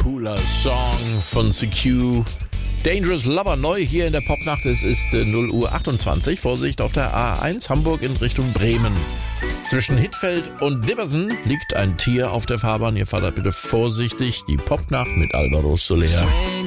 cooler Song von CQ. Dangerous Lover neu hier in der Popnacht. Es ist 0:28 Uhr. Vorsicht auf der A1 Hamburg in Richtung Bremen. Zwischen Hittfeld und Dibbersen liegt ein Tier auf der Fahrbahn. Ihr fahrt da bitte vorsichtig. Die Popnacht mit Alvaro Soler.